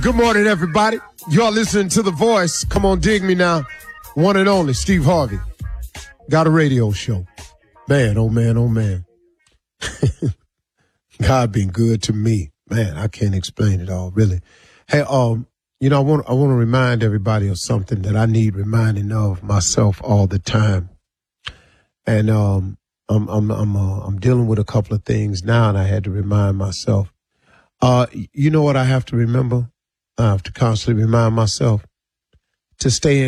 Good morning, everybody. Y'all listening to The Voice. Come on, dig me now. One and only, Steve Harvey. Got a radio show. Man, oh man, oh man. God been good to me. Man, I can't explain it all, really. Hey, I want to remind everybody of something that I need reminding of myself all the time. And I'm dealing with a couple of things now, and I had to remind myself. You know what I have to remember? I have to constantly remind myself to stay in